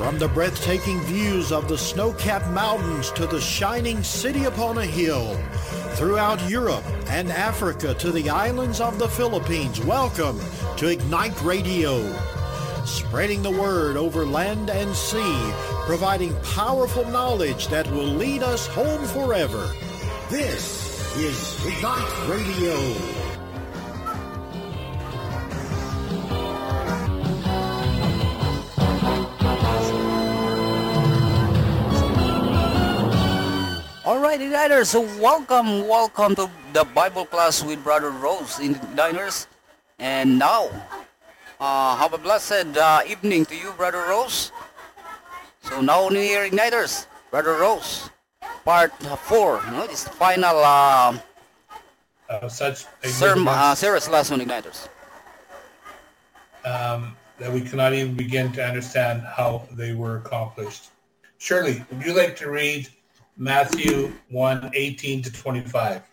From the breathtaking views of the snow-capped mountains to the shining city upon a hill, throughout Europe and Africa to the islands of the Philippines, welcome to Ignite Radio. Spreading the word over land and sea, providing powerful knowledge that will lead us home forever. This is Ignite Radio. All right, Igniters, so welcome to the Bible class with Brother Rose in Igniters. And now, have a blessed evening to you, Brother Rose. So now, New Year Igniters, Brother Rose, part 4, this final such a series last one, Igniters. That we cannot even begin to understand how they were accomplished. Shirley, would you like to read Matthew 1:18 to 25?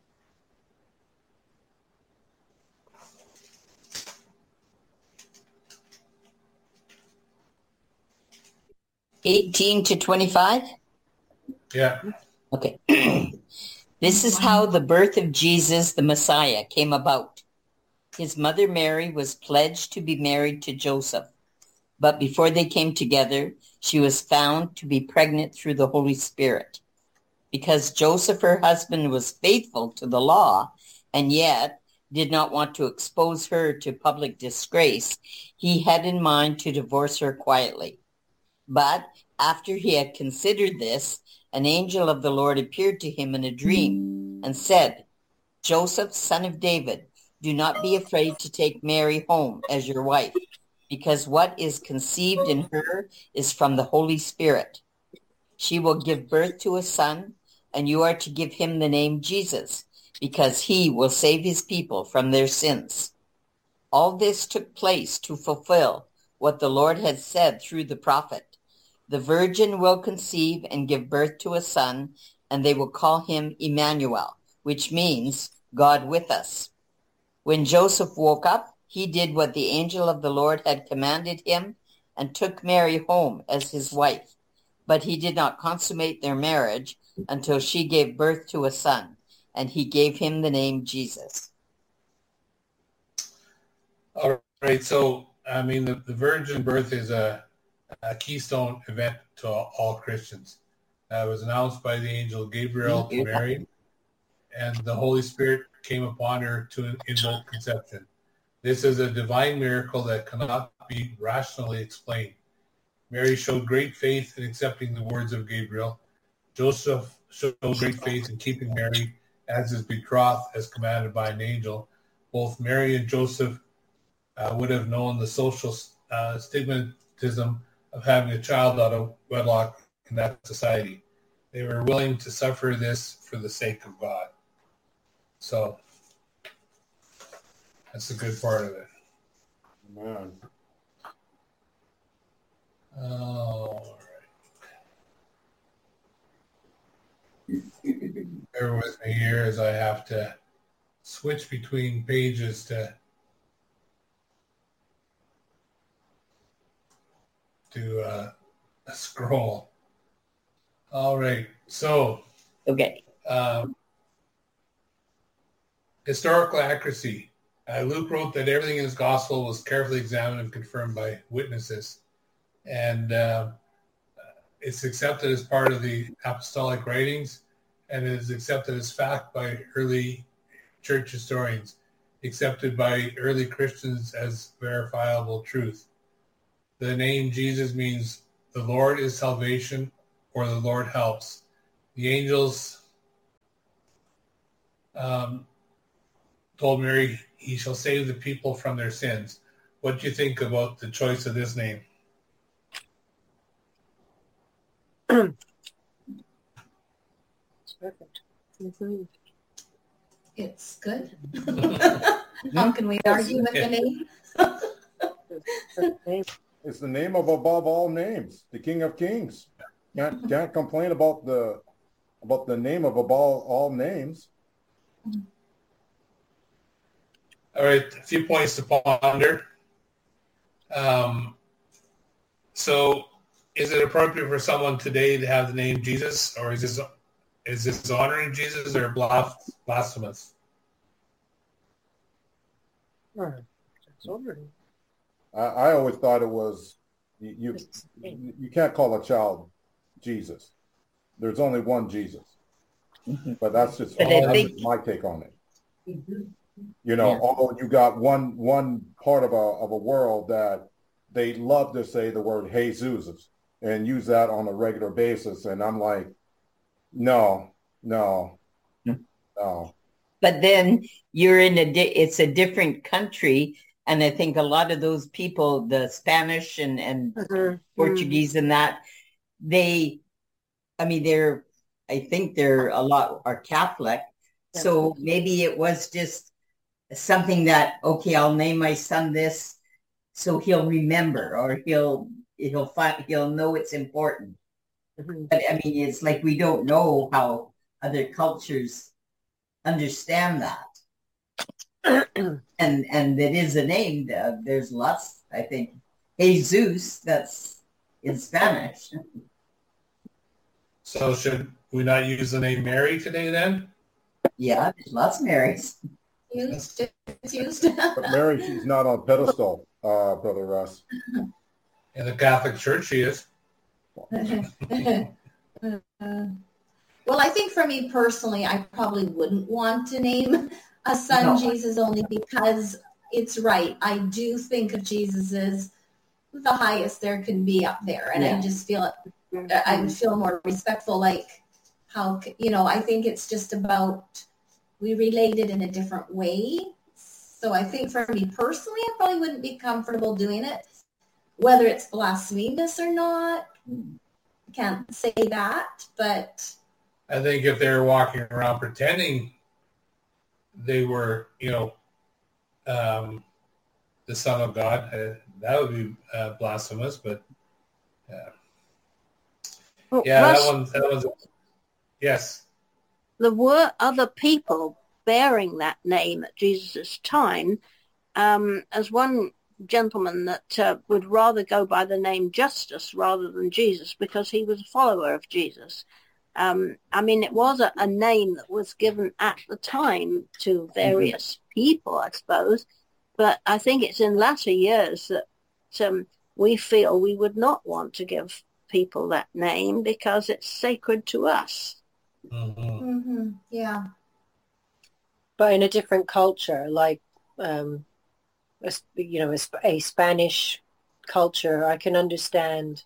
(18 to 25). Yeah. Okay. This is how the birth of Jesus, the Messiah, came about. His mother Mary was pledged to be married to Joseph, but before they came together, she was found to be pregnant through the Holy Spirit. Because Joseph, her husband, was faithful to the law and yet did not want to expose her to public disgrace, he had in mind to divorce her quietly. But after he had considered this, an angel of the Lord appeared to him in a dream and said, "Joseph, son of David, do not be afraid to take Mary home as your wife, because what is conceived in her is from the Holy Spirit. She will give birth to a son, and you are to give him the name Jesus, because he will save his people from their sins." All this took place to fulfill what the Lord had said through the prophet. "The virgin will conceive and give birth to a son, and they will call him Emmanuel," which means God with us. When Joseph woke up, he did what the angel of the Lord had commanded him and took Mary home as his wife. But he did not consummate their marriage until she gave birth to a son, and he gave him the name Jesus. All right. So, I mean, the virgin birth is a keystone event to all Christians. It was announced by the angel Gabriel to Mary, and the Holy Spirit came upon her to invoke conception. This is a divine miracle that cannot be rationally explained. Mary showed great faith in accepting the words of Gabriel. Joseph showed great faith in keeping Mary as his betrothed, as commanded by an angel. Both Mary and Joseph would have known the social stigmatism of having a child out of wedlock in that society. They were willing to suffer this for the sake of God. So that's a good part of it. Man. All right. Bear with me here as I have to switch between pages to scroll. All right. So, Okay. Historical accuracy. Luke wrote that everything in his gospel was carefully examined and confirmed by witnesses. And it's accepted as part of the apostolic writings, and it is accepted as fact by early church historians, accepted by early Christians as verifiable truth. The name Jesus means the Lord is salvation, or the Lord helps. The angels told Mary, "He shall save the people from their sins." What do you think about the choice of this name? It's perfect. It's good. How can we argue with the name? It's the name of above all names, the King of Kings. Can't complain about the name of above all names. All right, a few points to ponder. So is it appropriate for someone today to have the name Jesus, or is this honoring Jesus or blasphemous? Right. It's already. I always thought it was you can't call a child Jesus. There's only one Jesus. But that's just my take on it. You know, although you got one part of a world that they love to say the word Jesus and use that on a regular basis, and I'm like, no. But then you're in it's a different country, and I think a lot of those people, the Spanish and Portuguese and that, I think they're a lot are Catholic. So maybe it was just something that, okay, I'll name my son this so he'll remember, or he'll know it's important. But I mean, it's like we don't know how other cultures understand that. and it is a name. There's lots, I think. Jesus, that's in Spanish. So should we not use the name Mary today then? Yeah, there's lots of Marys. It's used. But Mary, she's not on pedestal, Brother Russ. In the Catholic Church, she is. Well, I think for me personally, I probably wouldn't want to name a son Jesus, only because it's right. I do think of Jesus as the highest there can be up there. And I just feel I would feel more respectful, like how, I think it's just about, we relate it in a different way. So I think for me personally, I probably wouldn't be comfortable doing it. Whether it's blasphemous or not, I can't say that, but I think if they're walking around pretending they were, the Son of God, that would be blasphemous. But that one's yes. There were other people bearing that name at Jesus' time, as one gentleman that would rather go by the name Justus rather than Jesus because he was a follower of Jesus. It was a name that was given at the time to various people, I suppose, but I think it's in latter years that we feel we would not want to give people that name because it's sacred to us. Yeah. But in a different culture, like, a Spanish culture, I can understand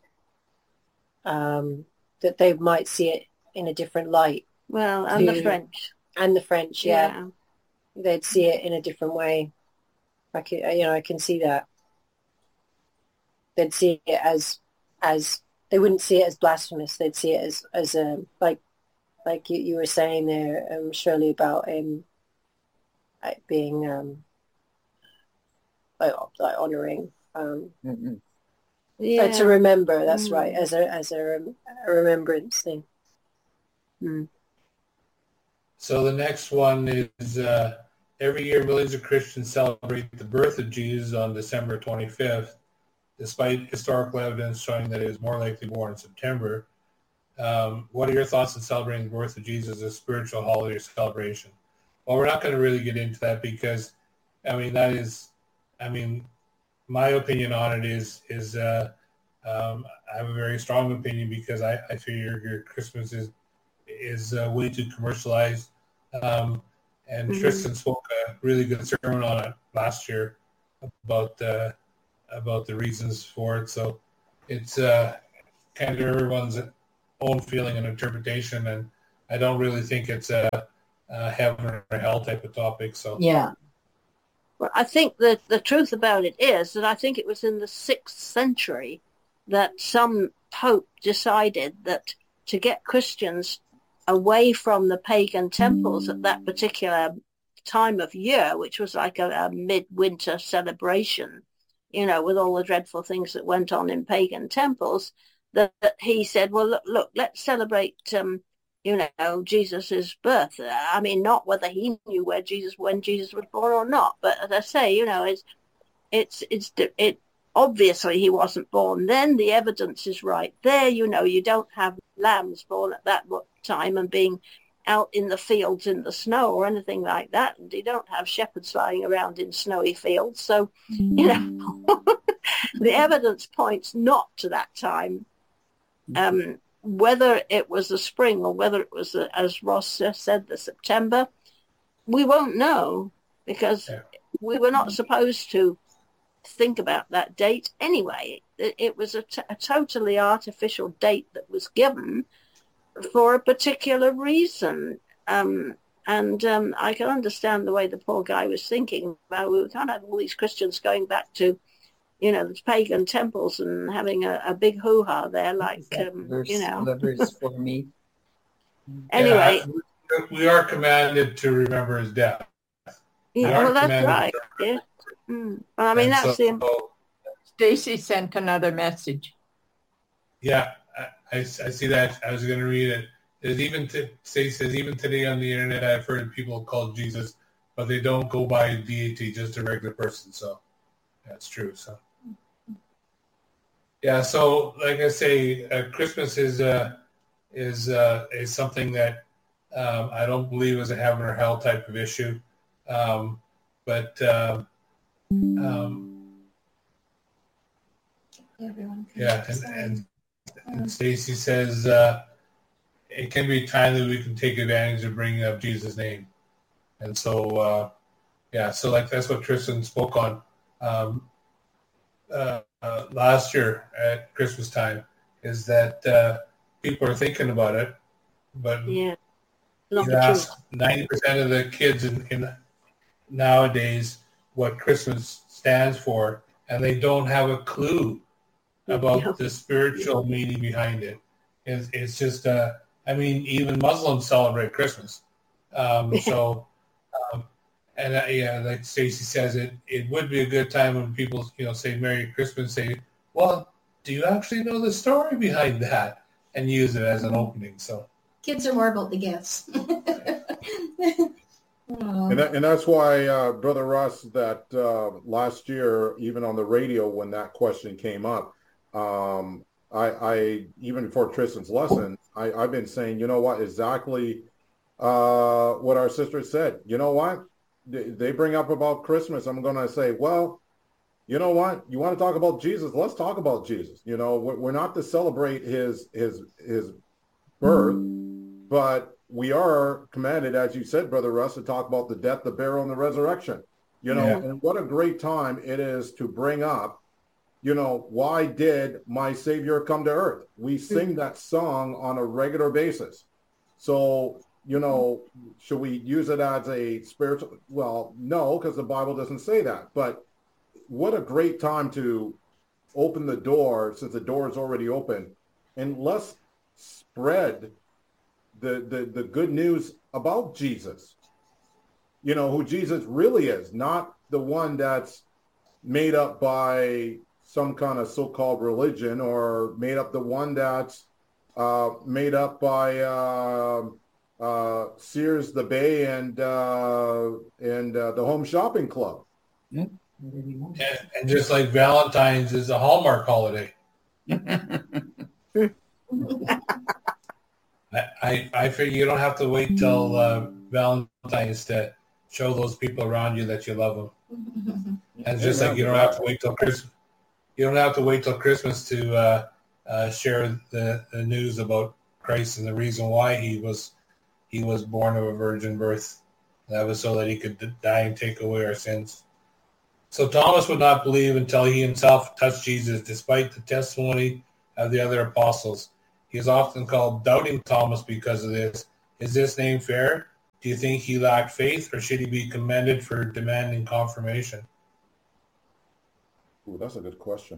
that they might see it in a different light. Well, and the French. And the French, yeah. They'd see it in a different way. I can see that. They'd see it as they wouldn't see it as blasphemous. They'd see it as a like you were saying there, Shirley, about being like honoring. To remember. That's right, as a remembrance thing. So the next one is every year millions of Christians celebrate the birth of Jesus on December 25th, despite historical evidence showing that it is more likely born in September. What are your thoughts on celebrating the birth of Jesus as a spiritual holiday or celebration? Well, we're not going to really get into that because, my opinion on it is I have a very strong opinion because I feel your Christmas is way too commercialized. And Tristan spoke a really good sermon on it last year about the reasons for it. So it's kind of everyone's own feeling and interpretation, and I don't really think it's a heaven or hell type of topic. So Yeah. Well, I think that the truth about it is that I think it was in the 6th century that some pope decided that to get Christians away from the pagan temples at that particular time of year, which was like a midwinter celebration, with all the dreadful things that went on in pagan temples, that he said, well, look, let's celebrate, Jesus's birth. Not whether he knew when Jesus was born or not, but as I say, obviously he wasn't born then. The evidence is right there. You know, you don't have lambs born at that time and being out in the fields in the snow or anything like that. And you don't have shepherds flying around in snowy fields. So, you know, the evidence points not to that time. Whether it was the spring or whether it was, as Ross said, the September, we won't know, because we were not supposed to think about that date anyway. It was a totally artificial date that was given for a particular reason. And I can understand the way the poor guy was thinking about, we can't have all these Christians going back to, you know, the pagan temples and having a big hoo-ha there, like, you know. The verse for me. Anyway. We are commanded to remember his death. Yeah, well, that's right. Yeah. Well, I mean, that's Stacy sent another message. Yeah, I see that. I was going to read it. Stacy says, even today on the internet, I've heard people called Jesus, but they don't go by deity, just a regular person. So that's true. So yeah. So like I say, Christmas is something that I don't believe is a heaven or hell type of issue. And Stacy says it can be time that we can take advantage of bringing up Jesus' name, and so so like that's what Tristan spoke on last year at Christmas time, is that people are thinking about it, but you ask 90% of the kids in nowadays what Christmas stands for, and they don't have a clue about the spiritual meaning behind it. It's just, I mean, even Muslims celebrate Christmas. Like Stacey says, it would be a good time when people, you know, say Merry Christmas, say, well, do you actually know the story behind that? And use it as an opening. So kids are more about the gifts. And that's why, Brother Russ, that last year, even on the radio, when that question came up, I even before Tristan's lesson, I've been saying, you know what, exactly what our sister said. You know what? They bring up about Christmas. I'm going to say, well, you know what? You want to talk about Jesus? Let's talk about Jesus. You know, we're not to celebrate his birth, but we are commanded, as you said, Brother Russ, to talk about the death, the burial, and the resurrection. You know, and what a great time it is to bring up, you know, why did my Savior come to earth? We sing that song on a regular basis. So, you know, should we use it as a spiritual? Well, no, because the Bible doesn't say that. But what a great time to open the door, since the door is already open, and let's spread the good news about Jesus. You know, who Jesus really is, not the one that's made up by some kind of so-called religion, or made up the one that's made up by Sears, the Bay, and the Home Shopping Club. And just like Valentine's is a Hallmark holiday. I figure you don't have to wait till Valentine's to show those people around you that you love them. And just like you don't have to wait till Christmas. You don't have to wait till Christmas to share the news about Christ and the reason why he was born of a virgin birth. That was so that he could die and take away our sins. So Thomas would not believe until he himself touched Jesus, despite the testimony of the other apostles. He is often called Doubting Thomas because of this. Is this name fair? Do you think he lacked faith, or should he be commended for demanding confirmation? Ooh, that's a good question.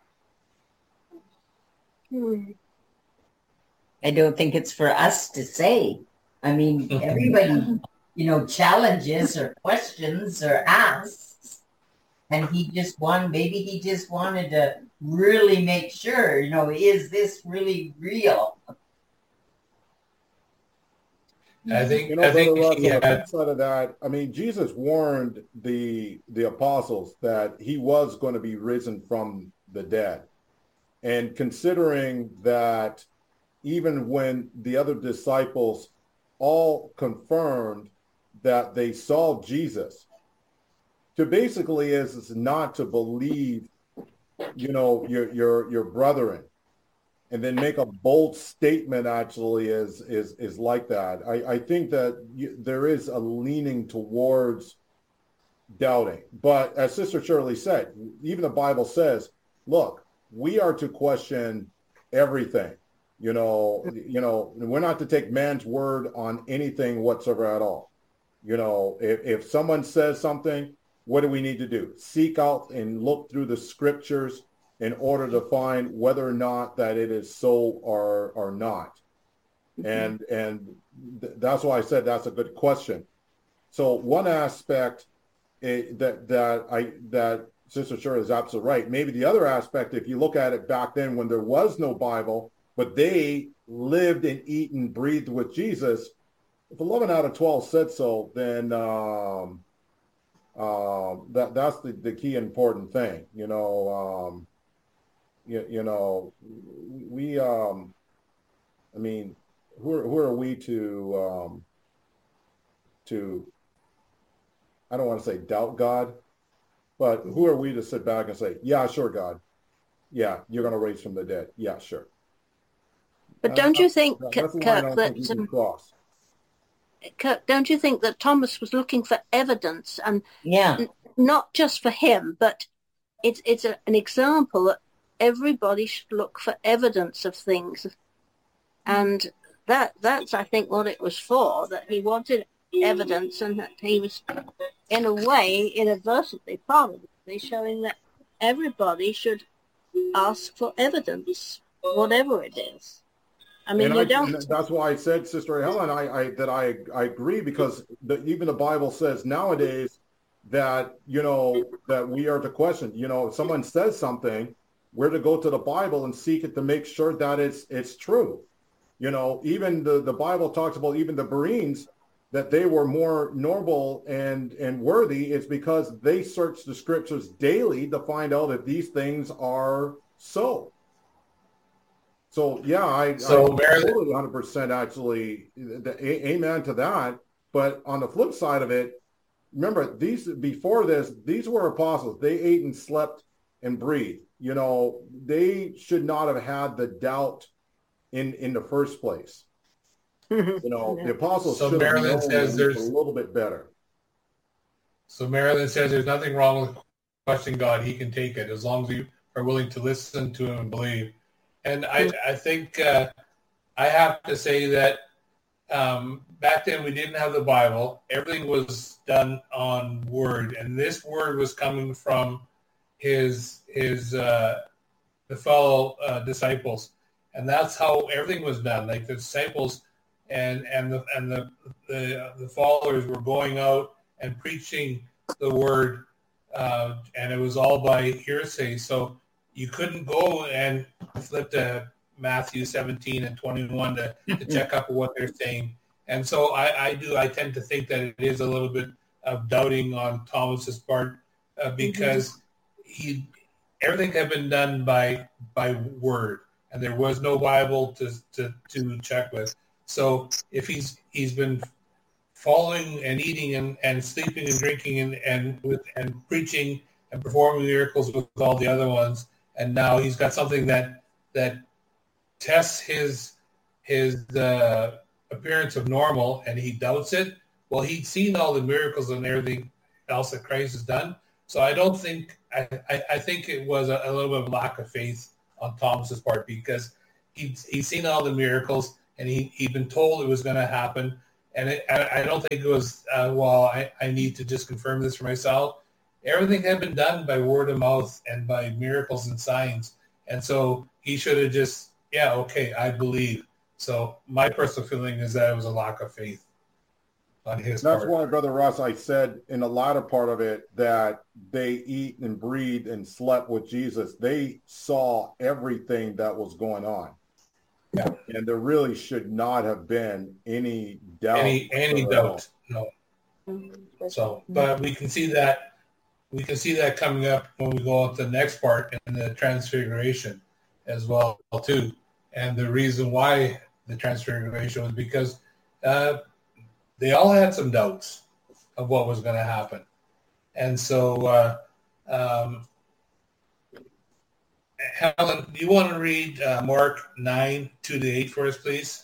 I don't think it's for us to say. I mean, everybody, you know, challenges or questions or asks, and he just wanted to really make sure, you know, is this really real? I think, You know, I think Brother Russ, he on the had, flip side of that, I mean, Jesus warned the apostles that he was going to be risen from the dead. And considering that even when the other disciples all confirmed that they saw Jesus, to basically is not to believe, you know, your brethren, and then make a bold statement actually is like that. I think that there is a leaning towards doubting. But as Sister Shirley said, even the Bible says, look, we are to question everything. You know, we're not to take man's word on anything whatsoever at all. You know, if someone says something, what do we need to do? Seek out and look through the scriptures in order to find whether or not that it is so or not. And that's why I said that's a good question. So one aspect that Sister Shirley is absolutely right. Maybe the other aspect, if you look at it back then when there was no Bible, but they lived and eat and breathed with Jesus, if 11 out of 12 said so, then that's the key important thing. You know, we I mean, who are we to I don't want to say doubt God, but who are we to sit back and say, yeah, sure, God, yeah, you're going to raise from the dead, yeah, sure. But don't you think, that's Kirk, why I don't think we can cross. Kirk, don't you think that Thomas was looking for evidence, and Yeah. not just for him, but it's an example that everybody should look for evidence of things, and that's I think what it was for, that he wanted evidence, and that he was in a way inadvertently probably showing that everybody should ask for evidence, whatever it is. I mean, that's why I said, Sister Helen, I agree, because even the Bible says nowadays that, you know, that we are to question, you know, if someone says something, we're to go to the Bible and seek it to make sure that it's true. You know, even the Bible talks about even the Bereans, that they were more noble and worthy. It's because they searched the scriptures daily to find out if these things are so. So yeah, I totally 100% actually, amen to that. But on the flip side of it, remember, before this, these were apostles. They ate and slept and breathed. You know, they should not have had the doubt in the first place. You know, the apostles should have known a little bit better. So Marilyn says there's nothing wrong with questioning God. He can take it as long as you are willing to listen to him and believe. And I think I have to say that back then we didn't have the Bible. Everything was done on word, and this word was coming from the fellow disciples, and that's how everything was done. Like the disciples and the followers were going out and preaching the word, and it was all by hearsay. So you couldn't go and flip to Matthew 17 and 21 to check up what they're saying. And so I tend to think that it is a little bit of doubting on Thomas's part, because everything had been done by word, and there was no Bible to check with. So if he's been following and eating and sleeping and drinking and preaching and performing miracles with all the other ones, and now he's got something that tests his appearance of normal, and he doubts it. Well, he'd seen all the miracles and everything else that Christ has done. So I don't think I think it was a little bit of lack of faith on Thomas's part, because he'd seen all the miracles and he'd been told it was going to happen. And I don't think it was, I need to just confirm this for myself. Everything had been done by word of mouth and by miracles and signs. And so he should have just, I believe. So my personal feeling is that it was a lack of faith on his part. That's why, Brother Ross, I said in the latter part of it that they eat and breathed and slept with Jesus. They saw everything that was going on. Yeah, and there really should not have been any doubt. Any doubt, no. So, but we can see that coming up when we go on to the next part in the Transfiguration as well too. And the reason why the Transfiguration was because they all had some doubts of what was going to happen, and so. Helen, do you want to read Mark 9:2-8 for us, please?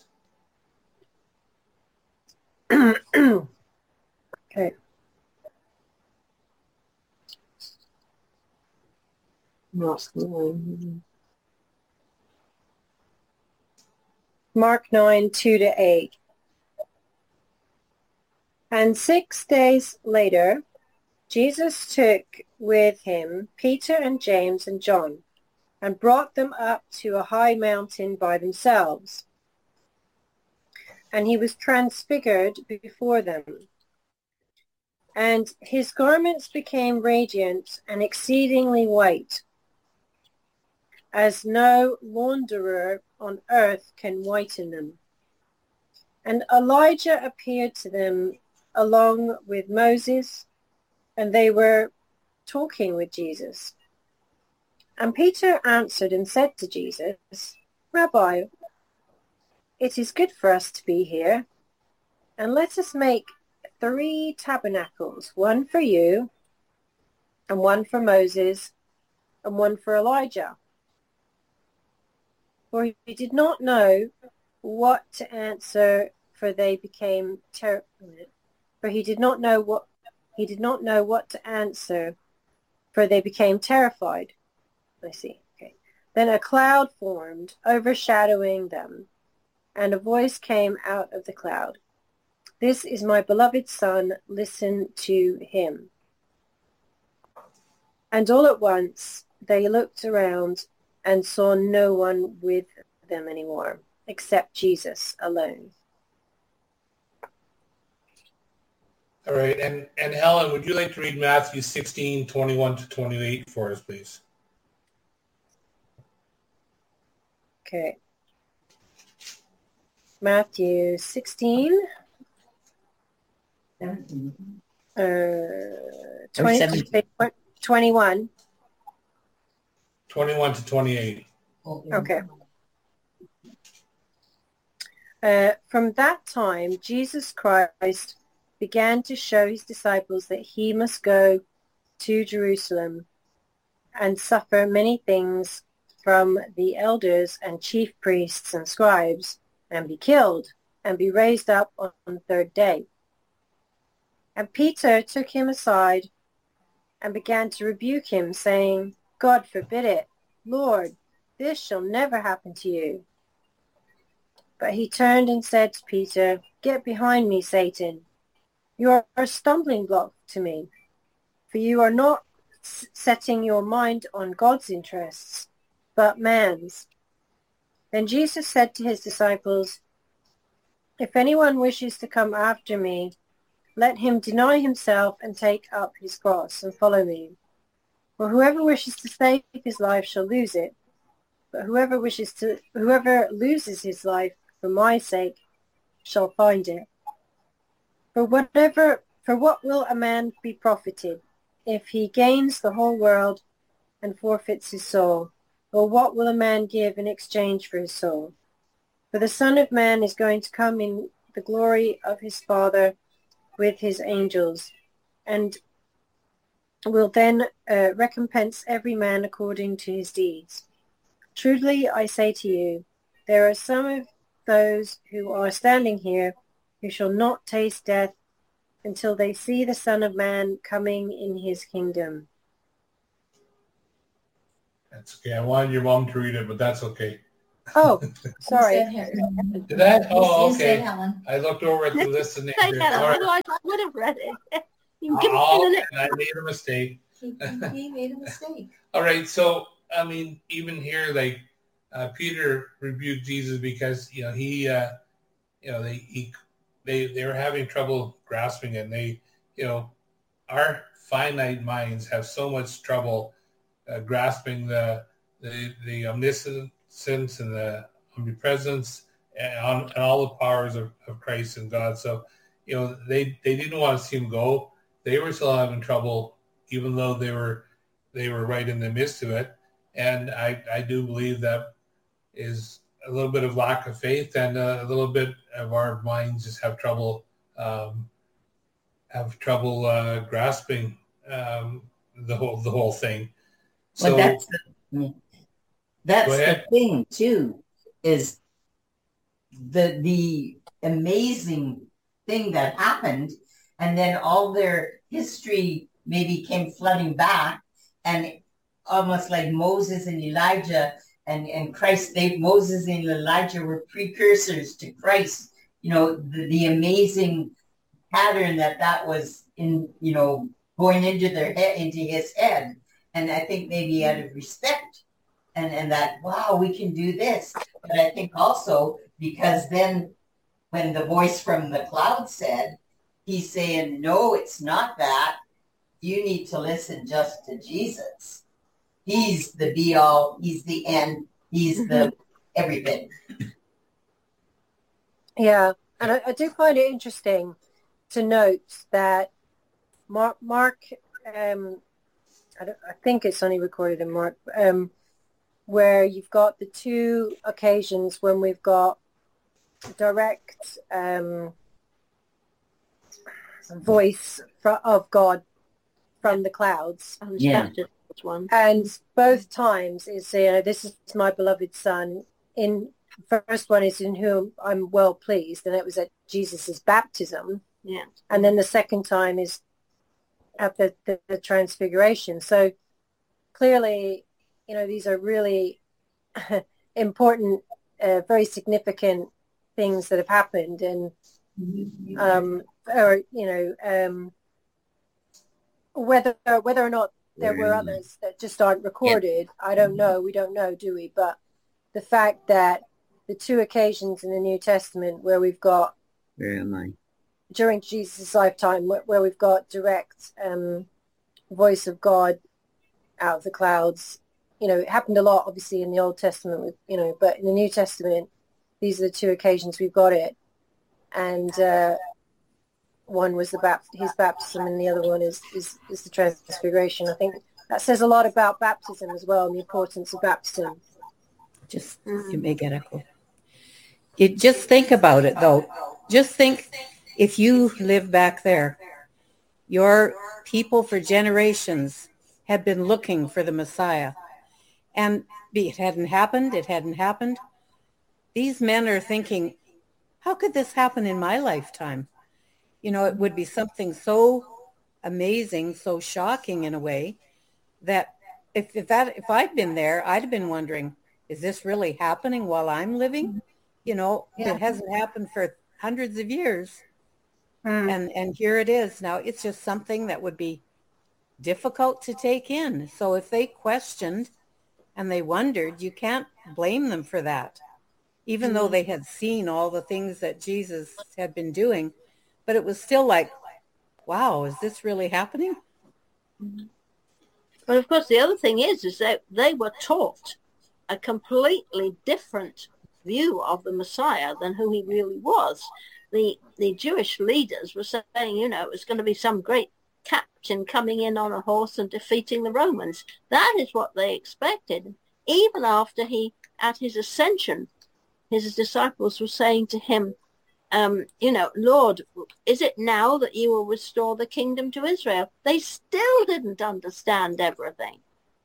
Okay. Mark 9:2-8. And 6 days later, Jesus took with him Peter and James and John, and brought them up to a high mountain by themselves. And he was transfigured before them. And his garments became radiant and exceedingly white, as no launderer on earth can whiten them. And Elijah appeared to them along with Moses, and they were talking with Jesus. And Peter answered and said to Jesus, Rabbi, it is good for us to be here, and let us make 3 tabernacles, one for you, and one for Moses, and one for Elijah. For he did not know what to answer, for they became he did not know what to answer, for they became terrified. I see. Okay. Then a cloud formed, overshadowing them, and a voice came out of the cloud. This is my beloved Son, listen to him. And all at once they looked around and saw no one with them anymore, except Jesus alone. All right, and Helen, would you like to read Matthew 16:21-28 for us, please? Okay. Matthew 16. 21. 21-28. Okay. From that time, Jesus Christ began to show his disciples that he must go to Jerusalem and suffer many things from the elders and chief priests and scribes, and be killed, and be raised up on the 3rd day. And Peter took him aside and began to rebuke him, saying, God forbid it, Lord, this shall never happen to you. But he turned and said to Peter, Get behind me, Satan. You are a stumbling block to me, for you are not setting your mind on God's interests, but man's. Then Jesus said to his disciples, If anyone wishes to come after me, let him deny himself and take up his cross and follow me. For whoever wishes to save his life shall lose it, but whoever loses his life for my sake shall find it. For what will a man be profited if he gains the whole world and forfeits his soul? Or what will a man give in exchange for his soul? For the Son of Man is going to come in the glory of his Father with his angels, and will then recompense every man according to his deeds. Truly I say to you, there are some of those who are standing here who shall not taste death until they see the Son of Man coming in his kingdom. That's okay. I wanted your mom to read it, but that's okay. Oh, sorry. Did that? Oh, okay. Helen. I looked over at the list and Otherwise I would have read it. I made a mistake. He made a mistake. All right. So, I mean, even here, like Peter rebuked Jesus because, they were having trouble grasping it. And they, our finite minds have so much trouble grasping the omniscience and the omnipresence and all the powers of Christ and God. So, they didn't want to see him go. They were still having trouble, even though they were right in the midst of it. And I do believe that is a little bit of lack of faith, and a little bit of our minds just have trouble grasping the whole thing. So well, that's the thing too, is the amazing thing that happened, and then all their history maybe came flooding back, and almost like Moses and Elijah and Christ, Moses and Elijah were precursors to Christ. The amazing pattern that was in, going into their head, into his head. And I think maybe out of respect and that, wow, we can do this. But I think also because then when the voice from the cloud said, he's saying, no, it's not that. You need to listen just to Jesus. He's the be all. He's the end. He's the everything. Yeah. And I do find it interesting to note that Mark I think it's only recorded in Mark, where you've got the two occasions when we've got direct voice of God from the clouds. Yeah. And both times is, this is my beloved son. In first one is in whom I'm well pleased, and it was at Jesus's baptism. Yeah. And then the second time is at the transfiguration. So clearly, these are really important, very significant things that have happened. And, whether or not there were others that just aren't recorded, I don't know. We don't know, do we? But the fact that the two occasions in the New Testament where we've got, where am I? During Jesus' lifetime, where we've got direct voice of God out of the clouds, it happened a lot, obviously, in the Old Testament, but in the New Testament, these are the two occasions we've got it. And one was his baptism, and the other one is the transfiguration. I think that says a lot about baptism as well, and the importance of baptism. Just, you may get echo. You just think about it, though. Just think, if you live back there, your people for generations had been looking for the Messiah. And it hadn't happened. These men are thinking, how could this happen in my lifetime? It would be something so amazing, so shocking in a way, that if I'd been there, I'd have been wondering, is this really happening while I'm living? It hasn't happened for hundreds of years. And here it is. Now, it's just something that would be difficult to take in. So if they questioned and they wondered, you can't blame them for that, even though they had seen all the things that Jesus had been doing. But it was still like, wow, is this really happening? But of course, the other thing is that they were taught a completely different view of the Messiah than who he really was. The Jewish leaders were saying, it was going to be some great captain coming in on a horse and defeating the Romans. That is what they expected. Even after at his ascension, his disciples were saying to him, Lord, is it now that you will restore the kingdom to Israel? They still didn't understand everything.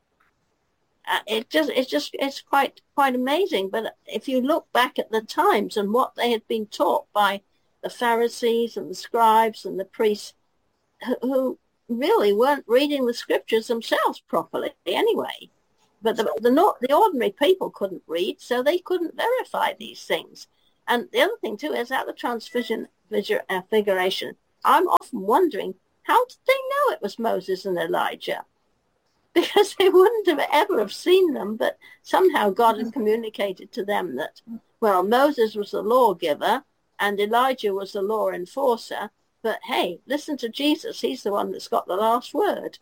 It's quite amazing. But if you look back at the times and what they had been taught by the Pharisees and the scribes and the priests, who really weren't reading the scriptures themselves properly anyway. But the ordinary people couldn't read, so they couldn't verify these things. And the other thing, too, is at the transfiguration, I'm often wondering, how did they know it was Moses and Elijah? Because they wouldn't have ever have seen them, but somehow God had communicated to them that, well, Moses was the lawgiver and Elijah was the law enforcer, but hey, listen to Jesus. He's the one that's got the last word.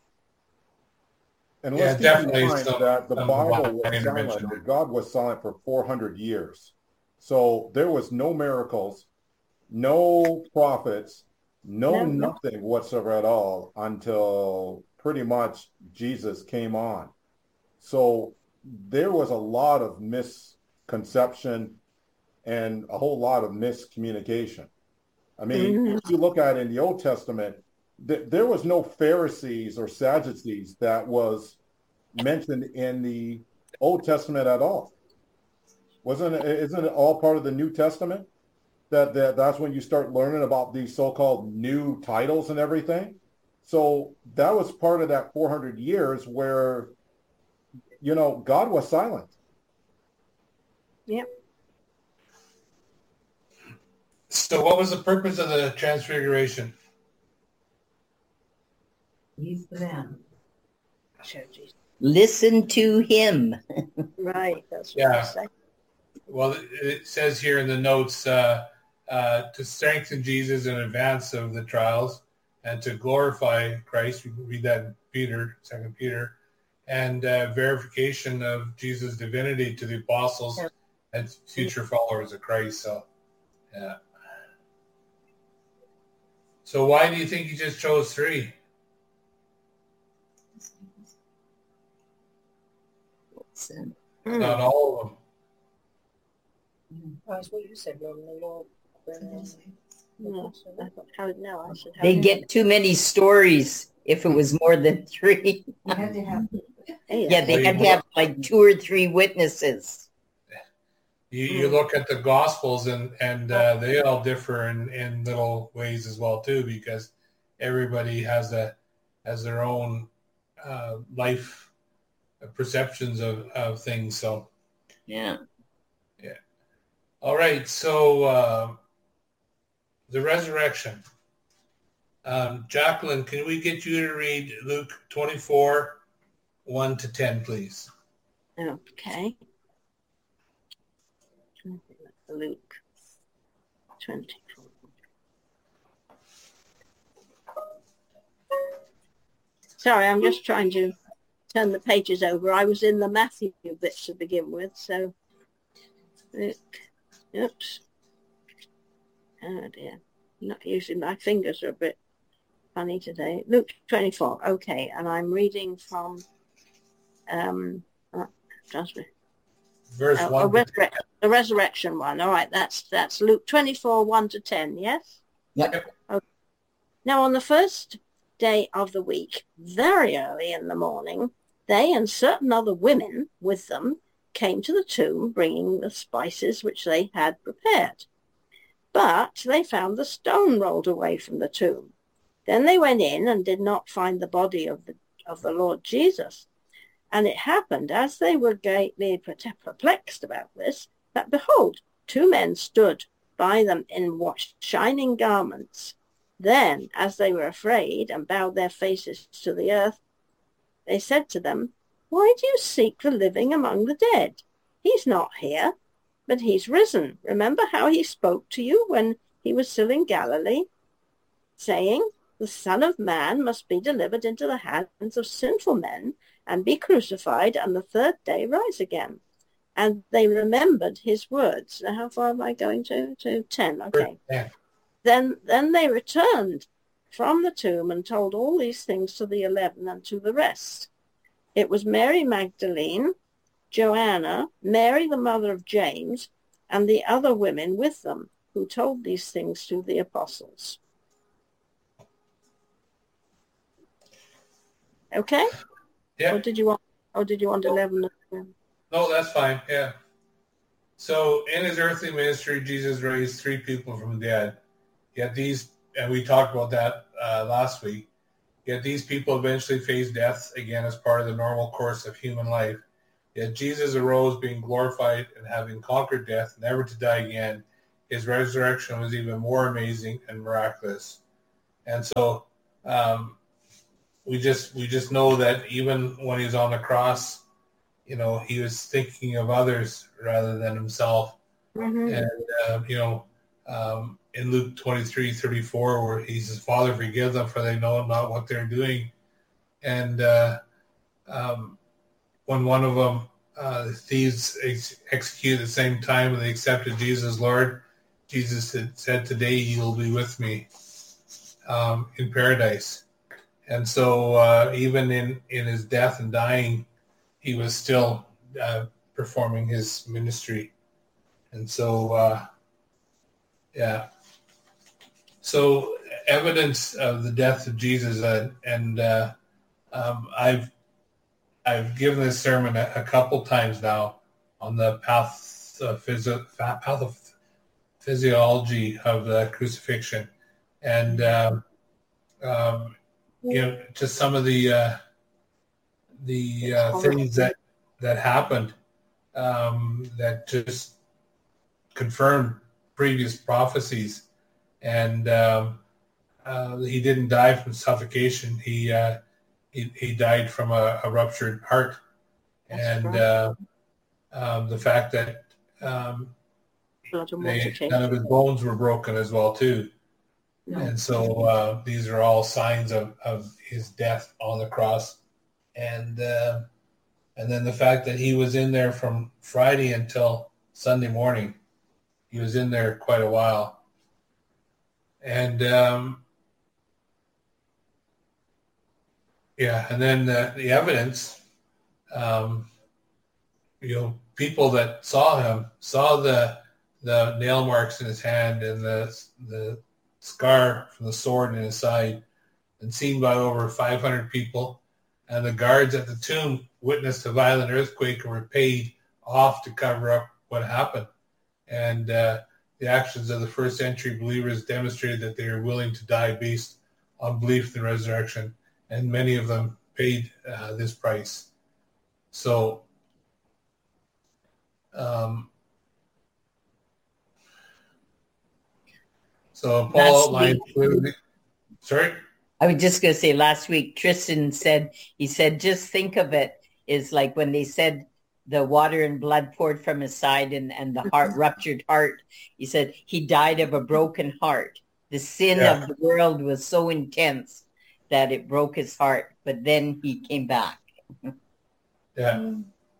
And let's keep in mind that the Bible was silent, or God was silent for 400 years. So there was no miracles, no prophets, nothing whatsoever at all until pretty much Jesus came on. So there was a lot of misconception and a whole lot of miscommunication. I mean, if you look at it in the Old Testament, there was no Pharisees or Sadducees that was mentioned in the Old Testament at all. Isn't it all part of the New Testament? That's when you start learning about these so-called new titles and everything. So that was part of that 400 years where, God was silent. Yep. So what was the purpose of the Transfiguration? He's the man. Listen to him. Right. That's what I say. Well, it says here in the notes to strengthen Jesus in advance of the trials and to glorify Christ. We read that in Peter, 2 Peter, and verification of Jesus' divinity to the apostles and future followers of Christ. So, yeah. So why do you think he just chose 3? Not all of them. That's what you said, Lord. They get too many stories if it was more than 3. You had to have. Yeah, they had to have like 2 or 3 witnesses. You look at the Gospels and they all differ in little ways as well too, because everybody has their own life perceptions of things. So yeah. All right. So the resurrection. Jacqueline, can we get you to read Luke 24, 1-10, please? Okay. Luke 24. Sorry, I'm just trying to turn the pages over. I was in the Matthew bits to begin with, so oops. Oh dear. Not usually, my fingers are a bit funny today. Luke 24. Okay, and I'm reading from verse 1. The resurrection one. All right, that's Luke 24, 1-10, yes? Yep. Okay. Now on the first day of the week, very early in the morning, they and certain other women with them came to the tomb, bringing the spices which they had prepared. But they found the stone rolled away from the tomb. Then they went in and did not find the body of the Lord Jesus. And it happened, as they were greatly perplexed about this, that behold, 2 men stood by them in shining garments. Then, as they were afraid and bowed their faces to the earth, they said to them, "Why do you seek the living among the dead? He's not here, but he's risen. Remember how he spoke to you when he was still in Galilee, saying, the Son of Man must be delivered into the hands of sinful men and be crucified, and the 3rd day rise again." And they remembered his words. Now, how far am I going to? To 10, okay. Yeah. Then they returned from the tomb and told all these things to the 11 and to the rest. It was Mary Magdalene, Joanna, Mary the mother of James, and the other women with them who told these things to the apostles. Okay? Yeah. Or did you want 11? No, that's fine. Yeah. So in his earthly ministry, Jesus raised 3 people from the dead. Yet these, and we talked about that last week, yet these people eventually face death again as part of the normal course of human life. Yet Jesus arose being glorified and having conquered death, never to die again. His resurrection was even more amazing and miraculous. And so we just know that even when he was on the cross, he was thinking of others rather than himself. Mm-hmm. And, in Luke 23:34, where he says, "Father, forgive them, for they know not what they're doing." And when one of them thieves executed at the same time and they accepted Jesus as Lord, Jesus had said, today you will be with me in paradise. And so even in his death and dying, he was still performing his ministry. And so, So evidence of the death of Jesus, I've given this sermon a couple times now on the physiology of the crucifixion, and just some of the things that happened that just confirmed previous prophecies. And he didn't die from suffocation. He died from a ruptured heart. And the fact that none of his bones were broken as well too. No. And so these are all signs of his death on the cross. And then the fact that he was in there from Friday until Sunday morning. He was in there quite a while. And and then the evidence, people that saw him saw the nail marks in his hand and the scar from the sword in his side, and seen by over 500 people. And the guards at the tomb witnessed a violent earthquake and were paid off to cover up what happened. And the actions of the first century believers demonstrated that they were willing to die based on belief in the resurrection, and many of them paid this price. So, Paul outlined clearly. Sorry? I was just going to say, last week, Tristan said, just think of it is like when they said the water and blood poured from his side and the heart, ruptured heart. He said he died of a broken heart. The sin of the world was so intense that it broke his heart, but then he came back. Yeah.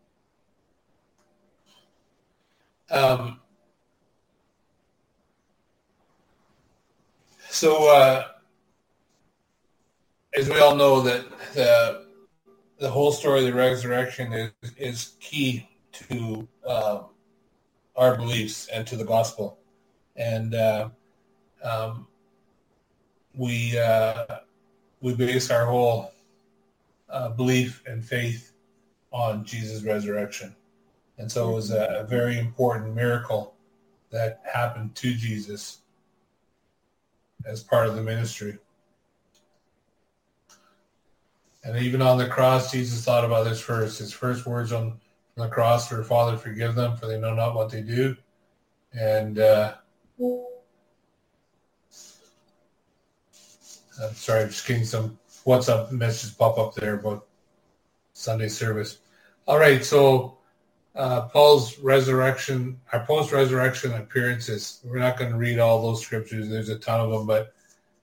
So as we all know, that the whole story of the resurrection is key to our beliefs and to the gospel. And we base our whole belief and faith on Jesus' resurrection. And so it was a very important miracle that happened to Jesus as part of the ministry. And even on the cross, Jesus thought about this first. His first words on the cross were, Father, forgive them, for they know not what they do. And I'm sorry, I'm just getting some WhatsApp messages pop up there about Sunday service. All right, so Paul's resurrection, our post-resurrection appearances. We're not going to read all those scriptures. There's a ton of them, but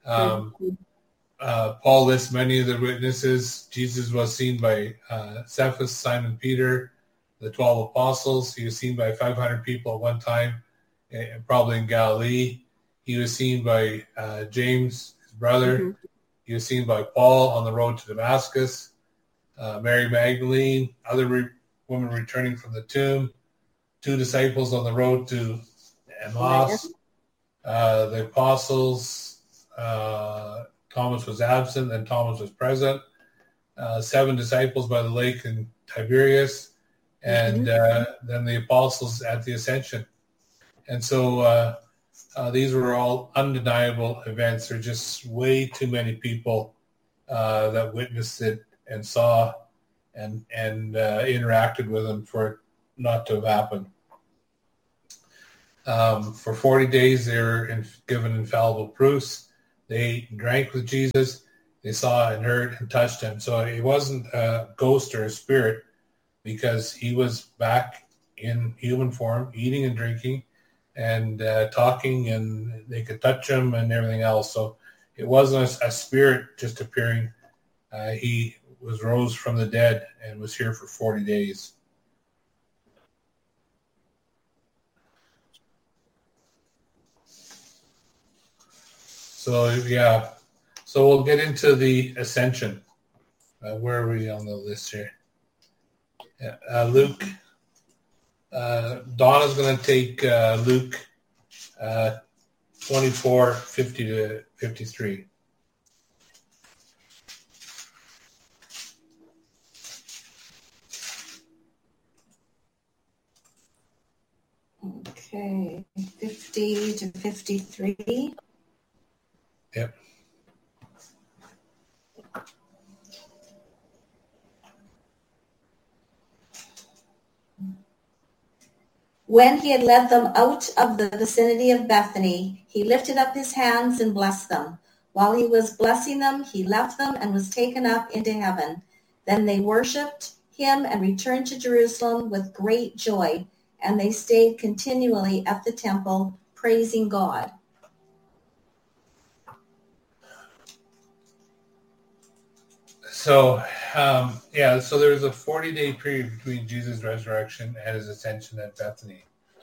Paul lists many of the witnesses. Jesus was seen by Cephas, Simon Peter, the 12 apostles. He was seen by 500 people at one time, probably in Galilee. He was seen by James, his brother. Mm-hmm. He was seen by Paul on the road to Damascus, Mary Magdalene, other women returning from the tomb, 2 disciples on the road to Emmaus, the apostles, Thomas was absent and Thomas was present, 7 disciples by the lake in Tiberias, and then the apostles at the ascension. And so these were all undeniable events. There are just way too many people that witnessed it and saw and interacted with them for it not to have happened. For 40 days, they were given infallible proofs. They drank with Jesus. They saw and heard and touched him. So it wasn't a ghost or a spirit, because he was back in human form, eating and drinking and talking, and they could touch him and everything else. So it wasn't a spirit just appearing. He was rose from the dead and was here for 40 days. So yeah, so we'll get into the ascension. Where are we on the list here? Luke. Donna's going to take Luke 24:50 to 53. Okay, 50 to 53. Yep. When he had led them out of the vicinity of Bethany, he lifted up his hands and blessed them. While he was blessing them, he left them and was taken up into heaven. Then they worshipped him and returned to Jerusalem with great joy, and they stayed continually at the temple, praising God. So, so there was a 40-day period between Jesus' resurrection and his ascension at Bethany.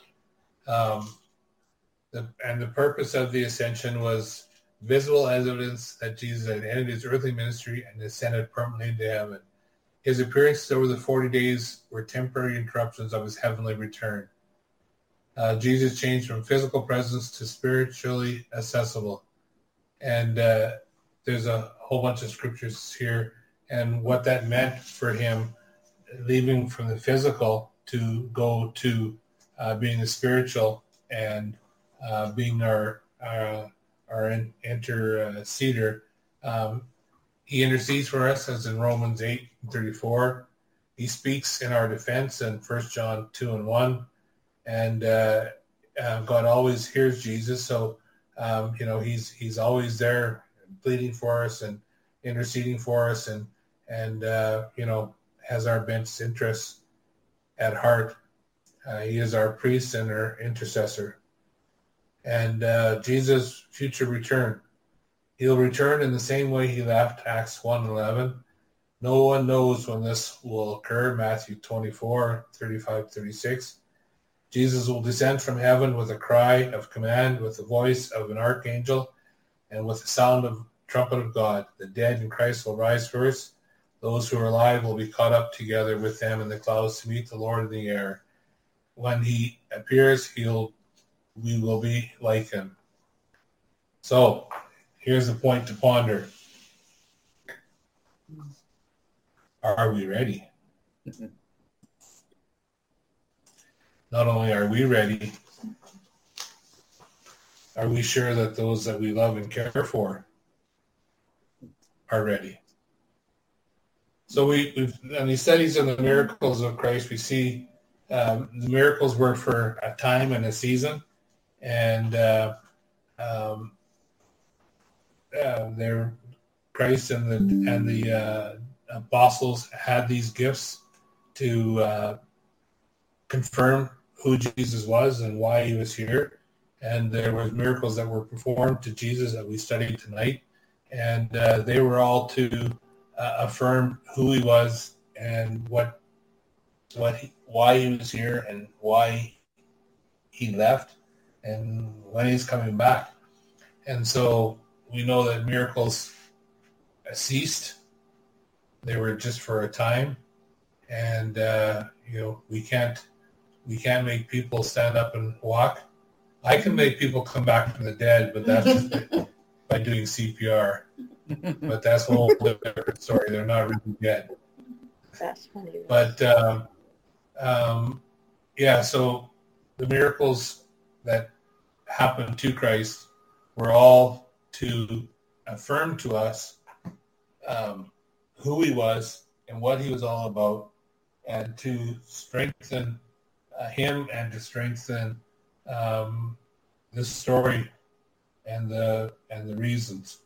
The purpose of the ascension was visible evidence that Jesus had ended his earthly ministry and ascended permanently into heaven. His appearances over the 40 days were temporary interruptions of his heavenly return. Jesus changed from physical presence to spiritually accessible. And there's a whole bunch of scriptures here and what that meant for him, leaving from the physical to go to being the spiritual and being our interceder. He intercedes for us, as in Romans 8:34. He speaks in our defense in 1 John 2:1. And God always hears Jesus. So, he's always there pleading for us and interceding for us and has our best interests at heart. He is our priest and our intercessor. And Jesus' future return. He'll return in the same way he left, Acts 1:11. No one knows when this will occur, Matthew 24:35-36. Jesus will descend from heaven with a cry of command, with the voice of an archangel, and with the sound of trumpet of God. The dead in Christ will rise first. Those who are alive will be caught up together with them in the clouds to meet the Lord in the air. When he appears, we will be like him. So, here's the point to ponder. Are we ready? Not only are we ready, are we sure that those that we love and care for are ready? So we've in these studies on the miracles of Christ, we see the miracles were for a time and a season, and Christ and the apostles had these gifts to confirm who Jesus was and why he was here. And there were miracles that were performed to Jesus that we studied tonight. And they were all to affirm who he was and why he was here and why he left and when he's coming back. And so we know that miracles ceased. They were just for a time. And, we can't make people stand up and walk. I can make people come back from the dead, but that's just by doing CPR. But that's a whole different story. They're not really dead. That's funny. But, so the miracles that happened to Christ were all to affirm to us who he was and what he was all about, and to strengthen him and to strengthen this story and the reasons.